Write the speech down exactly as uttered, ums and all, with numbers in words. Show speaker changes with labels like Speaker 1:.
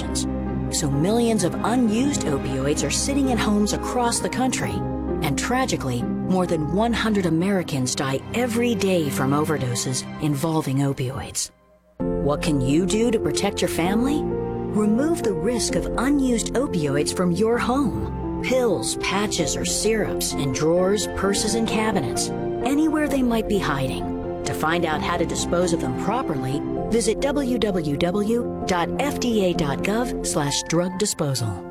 Speaker 1: prescriptions. So millions of unused opioids are sitting in homes across the country. And tragically, more than one hundred Americans die every day from overdoses involving opioids. What can you do to protect your family? Remove the risk of unused opioids from your home. Pills, patches, or syrups in drawers, purses, and cabinets, anywhere they might be hiding. To find out how to dispose of them properly, visit w w w dot f d a dot gov slash drug disposal.